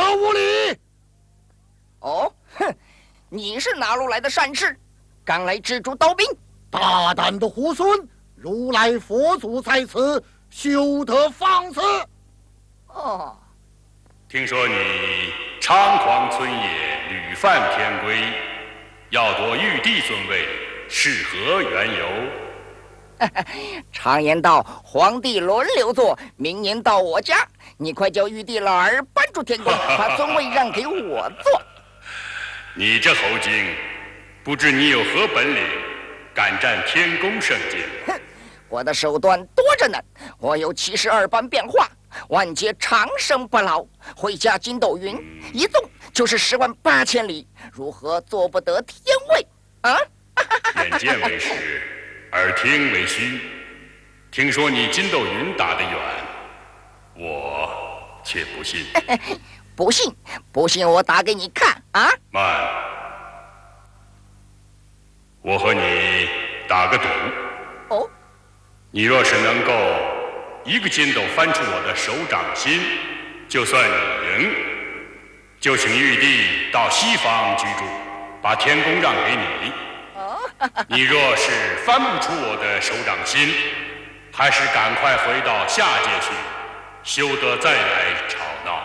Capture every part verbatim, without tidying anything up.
何无礼！ 哦，哼，你是哪路来的善士，敢来蜘蛛刀兵？ 大胆的猢狲！如来佛祖在此，休得放肆！ 哦， 听说你猖狂村野，屡犯天规，要夺玉帝尊位，是何缘由？ 常言道，皇帝轮流坐，明年到我家，你快叫玉帝老儿搬出天宫，把尊位让给我坐。 你这猴精，不知你有何本领，敢占天宫圣境？ 哼，我的手段多着呢，我有七十二般变化，万劫长生不老，会驾筋斗云，一纵就是十万八千里，如何做不得天位啊？ 眼见为实，耳听为虚。听说你筋斗云打得远，我却不信。 不信，不信我打给你看啊！ 慢，我和你打个赌。 哦， 你若是能够一个筋斗翻出我的手掌心，就算你赢。就请玉帝到西方居住，把天宫让给你。你若是翻不出我的手掌心，还是赶快回到下界去，休得再来吵闹。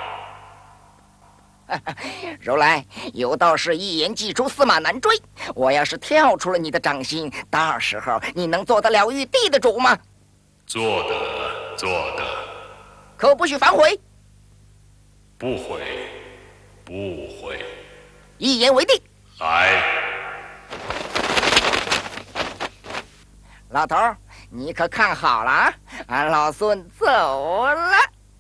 如来，有道是一言既出，驷马难追。我要是跳出了你的掌心，到时候你能做得了玉帝的主吗？ 做得，做得。 可不许反悔。 不悔，不悔。 一言为定。 来。 老头儿，你可看好了啊！俺老孙走了。